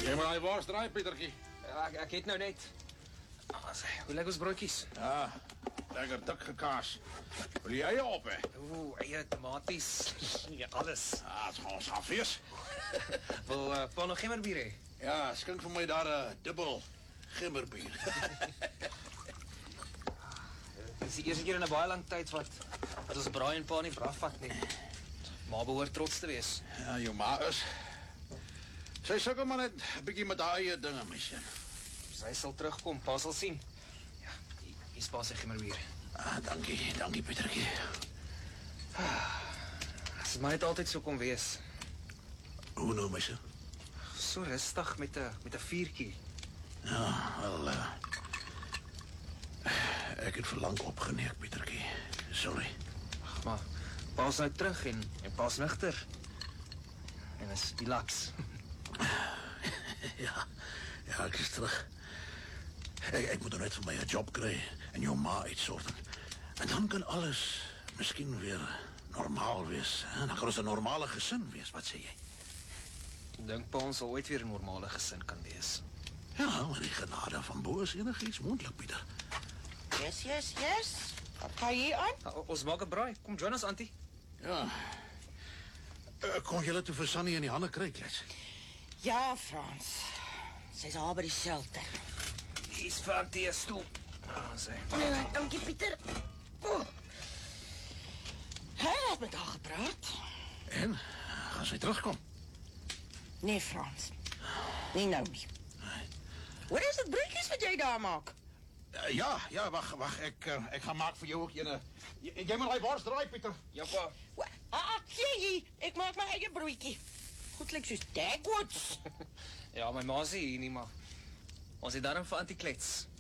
Jy moet die wors draai, Pietertjie. Ek het nou net. Hoe lyk ons broodjies? Ja, lekker dik gekaas. Wil jy eie op, hè? Eie tomaties. Ja, alles. Het gaan ons afwees. Wil pa nog gemmerbier hê? Ja, skink vir my daar 'n dubbel gimmerbier. Dit is die eerste keer in 'n baie lang tyd wat ons braai en pa nie brafvat nie. Ma behoort trots te wees. Ja, jou ma is. Sy sukkel maar net 'n bietjie met haar eie dinge, my seun. Sy sal terugkom, pa sal sien. Ja, hier's pa sy gemmerbier. Dankie Pietertjie. As het maar net altyd so kon wees. Hoe nou, my seun? So rustig met 'n vuurtjie. Ja, wel, ek het verlang opgeneek, Pietertjie. Sorry. Maar pa's nou terug en pa's nugter. En is relax. Ja, ek is terug. Ek moet nou net vir my 'n job kry en jou ma uitsort. En dan kan alles miskien weer normaal wees. Hè? Dan kan ons 'n normale gesin wees, wat sê jy? Ek dink pa ons sal ooit weer 'n normale gesin kan wees. Ja, maar die genade van bo is enigiets moontlik, Pieter. Yes. Wat ga je hier aan? Ons maak 'n braai. Kom join ons, auntie. Ja. Kon julle toe vir Sunny in die hande kry, klets? Ja, Frans. Sy's al by die shelter. Hier's vir auntie 'n stoel. Sê. Dankie, Pieter. Hy het met haar gepraat. En? Gaan sy terugkom? Nee, Frans. Nee, nou nie. Wat is dit broodjies wat jy daar maak? Ja, wag. Ek gaan maak vir jou ook ene. Jy moet daai wors draai, Pieter. Ja, pa. Sê ek maak my eie broodjie. Goed lyk soos Dagwoods. Ja, my ma sê hier nie, maar ons het daarom vir auntie klets.